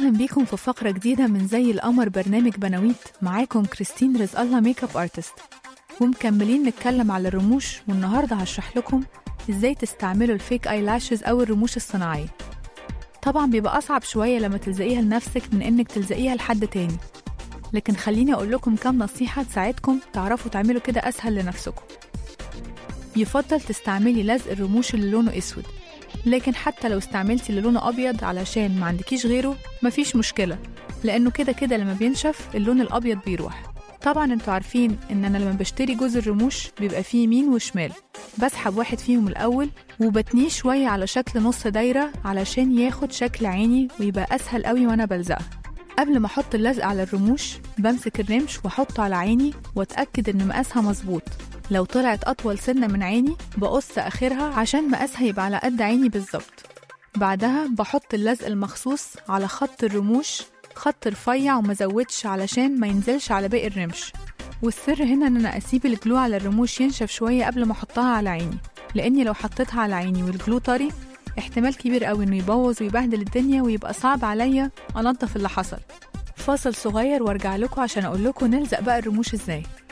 أهلا بيكم في فقرة جديدة من زي القمر برنامج بناويت. معاكم كريستين رزق الله ميك اب ارتست، ومكملين نتكلم على الرموش. والنهاردة هشرح لكم ازاي تستعملوا الفيك اي لاشز او الرموش الصناعية. طبعا بيبقى أصعب شوية لما تلزقيها لنفسك من انك تلزقيها لحد تاني، لكن خليني اقول لكم كام نصيحة تساعدكم تعرفوا تعملوا كده اسهل لنفسكم. يفضل تستعملي لزق الرموش اللي لونه اسود، لكن حتى لو استعملتي اللي لونه ابيض علشان ما عندكيش غيره مفيش مشكلة، لانه كده لما بينشف اللون الابيض بيروح. طبعا انتوا عارفين ان انا لما بشتري جوز الرموش بيبقى فيه يمين وشمال، بسحب واحد فيهم الاول وبتنيه شوية على شكل نص دايرة علشان ياخد شكل عيني ويبقى اسهل قوي وانا بلزقها. قبل ما احط اللزق على الرموش بمسك الرمش واحطه على عيني واتاكد ان مقاسها مظبوط. لو طلعت اطول سنة من عيني بقص اخرها عشان مقاسها يبقى على قد عيني بالظبط. بعدها بحط اللزق المخصوص على خط الرموش، خط رفيع ومزودش علشان ما ينزلش على باقي الرمش. والسر هنا ان انا اسيب الجلو على الرموش ينشف شوية قبل ما احطها على عيني، لاني لو حطيتها على عيني والجلو طري احتمال كبير قوي انه يبوظ ويبهدل الدنيا ويبقى صعب عليا انضف اللي حصل. فاصل صغير وارجع لكم عشان اقول لكم نلزق بقى الرموش ازاي.